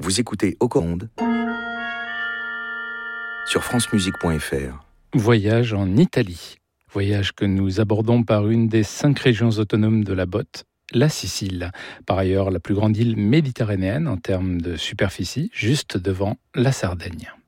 Vous écoutez Oconde sur francemusique.fr. Voyage en Italie. Voyage que nous abordons par une des 5 régions autonomes de la botte, la Sicile. Par ailleurs, la plus grande île méditerranéenne en termes de superficie, juste devant la Sardaigne.